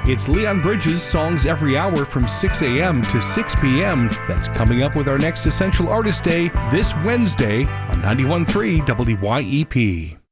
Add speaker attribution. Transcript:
Speaker 1: It's Leon Bridges' Songs Every Hour from 6 a.m. to 6 p.m. That's coming up with our next Essential Artist Day this Wednesday on 91.3 WYEP.